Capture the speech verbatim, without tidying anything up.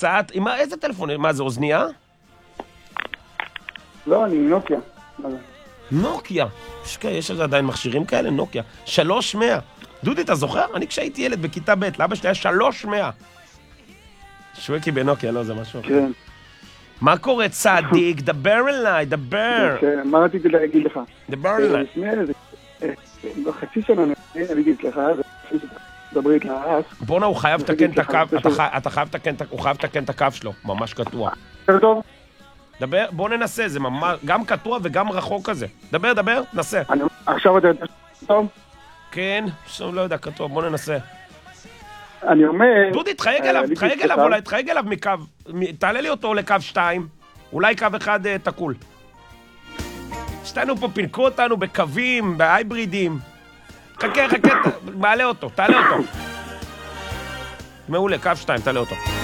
קצת, עם איזה טלפון? מה זה, אוזנייה? לא, אני נוקיה. מה זה? נוקיה. יש לזה עדיין מכשירים כאלה? נוקיה. שלוש מאה. דודי, אתה זוכר? אני כשהייתי ילד בכיתה ב', לאבא שלי היה שלוש מאה. שווקי בנוקיה, לא, זה משהו. כן. מה קורה, צדיק? דבר אליי, דבר. כן, מה רציתי להגיד לך? דבר אליי. לפני איזה... חצי שנה אני אגיד לך, דברי את לאס. בונה, הוא חייב לתקן את הקו, אתה חייב לתקן, הוא חייב לתקן את הקו שלו, ממש קטוע. יותר טוב? דבר, בוא ננסה, זה ממש, גם קטוע וגם רחוק כזה. דבר, דבר, נסה. עכשיו אתה יותר טוב? כן, לא יודע, קטוע, בוא ננסה. אני אומר... דודי, תחייג אליו, תחייג אליו אולי, תחייג אליו מקו, תעלה לי אותו לקו שתיים, אולי קו אחד תקול. שתינו פה פינקו אותנו בקווים, בהייברידים. חכה, חכה, מעלה אותו, תעלה אותו. מעולה, קו שתיים, תעלה אותו.